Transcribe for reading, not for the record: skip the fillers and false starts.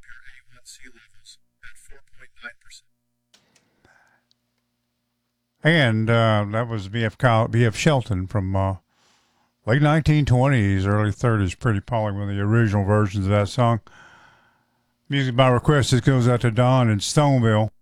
your A1C levels at 4.9%. And that was B.F. Shelton from late 1920s, early 30s, pretty probably one of the original versions of that song. Music by request. This goes out to Don in Stoneville.